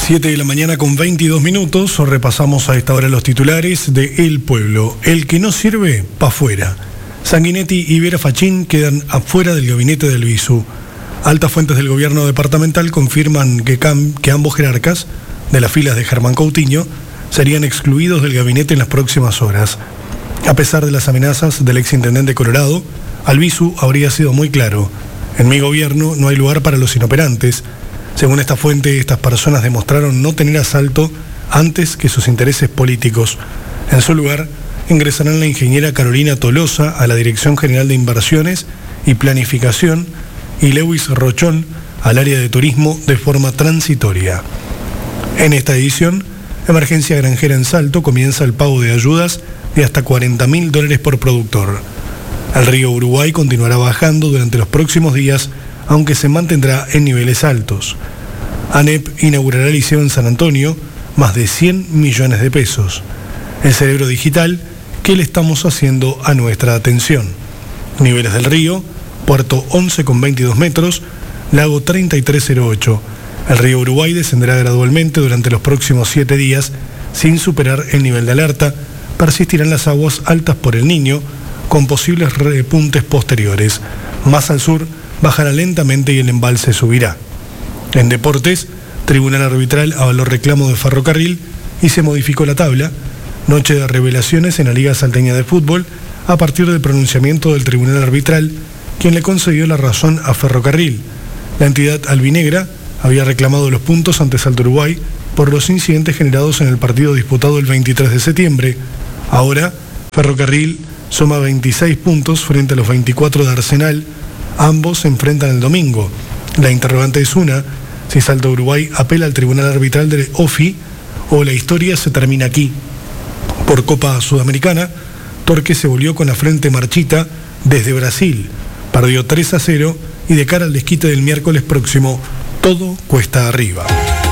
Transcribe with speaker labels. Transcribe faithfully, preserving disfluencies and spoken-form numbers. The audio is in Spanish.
Speaker 1: siete de la mañana con veintidós minutos, repasamos a esta hora los titulares de El Pueblo. El que no sirve, pa' afuera. Sanguinetti y Vera Fachín quedan afuera del gabinete del Visu. Altas fuentes del gobierno departamental confirman que, cam, que ambos jerarcas, de las filas de Germán Coutinho, serían excluidos del gabinete en las próximas horas. A pesar de las amenazas del exintendente Colorado, al Visu habría sido muy claro: en mi gobierno no hay lugar para los inoperantes. Según esta fuente, estas personas demostraron no tener asalto antes que sus intereses políticos. En su lugar, ingresarán la ingeniera Carolina Tolosa a la Dirección General de Inversiones y Planificación y Lewis Rochón al área de turismo de forma transitoria. En esta edición, Emergencia Granjera en Salto comienza el pago de ayudas de hasta cuarenta mil dólares por productor. El río Uruguay continuará bajando durante los próximos días, aunque se mantendrá en niveles altos. ANEP inaugurará el liceo en San Antonio, más de cien millones de pesos. El cerebro digital que le estamos haciendo a nuestra atención. Niveles del río: Puerto once con veintidós metros, Lago treinta y tres cero ocho. El río Uruguay descenderá gradualmente durante los próximos siete días, sin superar el nivel de alerta. Persistirán las aguas altas por el Niño, con posibles repuntes posteriores. Más al sur, bajará lentamente y el embalse subirá. En deportes, Tribunal Arbitral avaló reclamo de Ferrocarril y se modificó la tabla. Noche de revelaciones en la Liga Salteña de Fútbol a partir del pronunciamiento del Tribunal Arbitral, quien le concedió la razón a Ferrocarril. La entidad albinegra había reclamado los puntos ante Salto Uruguay por los incidentes generados en el partido disputado el veintitrés de septiembre. Ahora, Ferrocarril suma veintiséis puntos frente a los veinticuatro de Arsenal. Ambos se enfrentan el domingo. La interrogante es una: si Salto Uruguay apela al Tribunal Arbitral de O F I o la historia se termina aquí. Por Copa Sudamericana, Torque se volvió con la frente marchita desde Brasil. Perdió tres a cero y de cara al desquite del miércoles próximo, todo cuesta arriba.